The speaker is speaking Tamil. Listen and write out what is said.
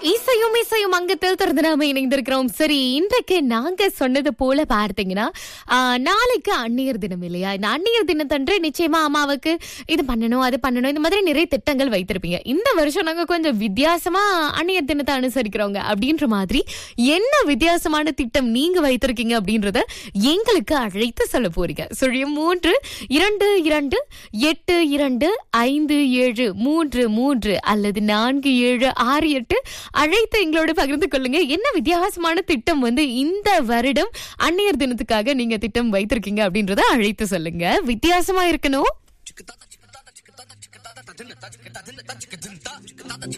இசையும் இசையும் அங்கத்தில் தொடர்ந்து நாம இணைந்திருக்கிறோம். சரி, இன்றைக்கு நாங்க சொன்னது போல பார்த்தீங்கன்னா நாளைக்கு அந்நியர் தினம் இல்லையா? இந்த அந்நியர் தினத்தன்று நிச்சயமா அம்மாவுக்கு இது பண்ணணும் அது பண்ணணும் இந்த மாதிரி நிறைய திட்டங்கள் வைத்திருப்பீங்க. இந்த வருஷம் நாங்க கொஞ்சம் வித்தியாசமா அந்நியர் தினத்தை அனுசரிக்கிறோங்க அப்படின்ற மாதிரி என்ன வித்தியாசமான திட்டம் நீங்க வைத்திருக்கீங்க அப்படின்றத எங்களுக்கு அழைத்து சொல்ல போறீங்க. சுழியம் 322825733 அல்லது 4768 அழைத்து எங்களோட பகிர்ந்து கொள்ளுங்க. என்ன வித்தியாசமான திட்டம் இந்த வருடம் அந்நியர் தினத்துக்காக நீங்க திட்டம் வைத்திருக்கீங்க அப்படின்றத அழைத்து சொல்லுங்க. வித்தியாசமா இருக்கணும்.